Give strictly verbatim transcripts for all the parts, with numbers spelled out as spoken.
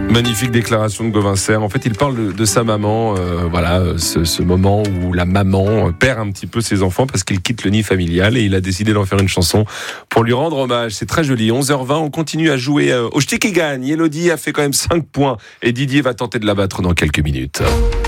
Magnifique déclaration de Gauvin Serre. En fait, il parle de, de sa maman. Euh, voilà, ce, ce moment où la maman perd un petit peu ses enfants parce qu'il quitte le nid familial et il a décidé d'en faire une chanson pour lui rendre hommage. C'est très joli. onze heures vingt, on continue à jouer euh, au Ch'ti qui gagne. Elodie a fait quand même cinq points et Didier va tenter de la battre dans quelques minutes.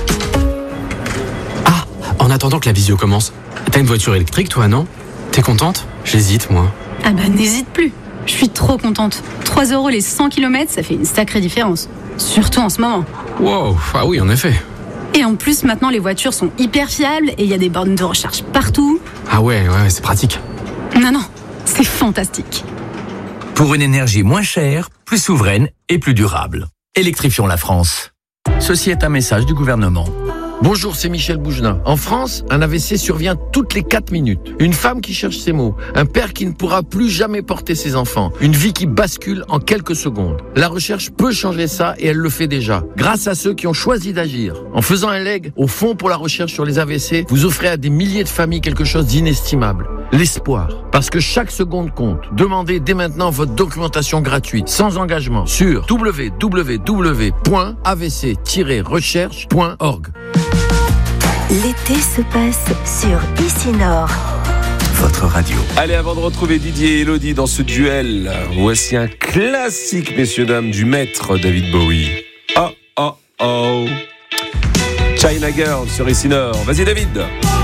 Ah, en attendant que la visio commence, t'as une voiture électrique toi, non ? T'es contente ? J'hésite, moi. Ah bah n'hésite plus. Je suis trop contente. trois euros les cent kilomètres, ça fait une sacrée différence. Surtout en ce moment. Wow, ah oui, en effet. Et en plus, maintenant, les voitures sont hyper fiables et il y a des bornes de recharge partout. Ah ouais, ouais, c'est pratique. Non, non, c'est fantastique. Pour une énergie moins chère, plus souveraine et plus durable. Électrifions la France. Ceci est un message du gouvernement. Bonjour, c'est Michel Bougelin. En France, un A V C survient toutes les quatre minutes. Une femme qui cherche ses mots. Un père qui ne pourra plus jamais porter ses enfants. Une vie qui bascule en quelques secondes. La recherche peut changer ça et elle le fait déjà. Grâce à ceux qui ont choisi d'agir. En faisant un leg au Fonds pour la recherche sur les A V C, vous offrez à des milliers de familles quelque chose d'inestimable. L'espoir. Parce que chaque seconde compte. Demandez dès maintenant votre documentation gratuite, sans engagement, sur w w w point a v c tiret recherche point org. L'été se passe sur Ici Nord. Votre radio. Allez, avant de retrouver Didier et Elodie dans ce duel, voici un classique, messieurs, dames, du maître David Bowie. Oh, oh, oh. China Girl sur Ici Nord. Vas-y, David.